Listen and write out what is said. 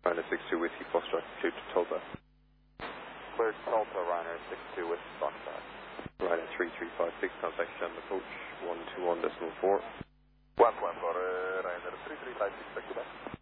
Ryanair 62 Whiskey Foxtrot, cleared to Tulsa. Cleared to Tulsa, Ryanair 62 Whiskey Foxtrot. Ryanair 3356, contact Shannon approach 121.4. 114, Ryanair 3356, back to back.